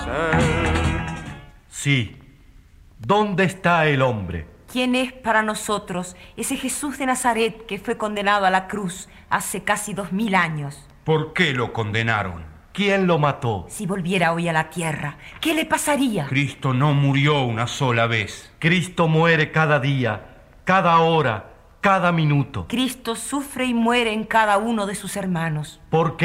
Sí. ¿Dónde está el hombre? ¿Quién es para nosotros ese Jesús de Nazaret que fue condenado a la cruz hace casi 2000 años? ¿Por qué lo condenaron? ¿Quién lo mató? Si volviera hoy a la tierra, ¿qué le pasaría? Cristo no murió una sola vez. Cristo muere cada día, cada hora, cada minuto. Cristo sufre y muere en cada uno de sus hermanos. ¿Por qué?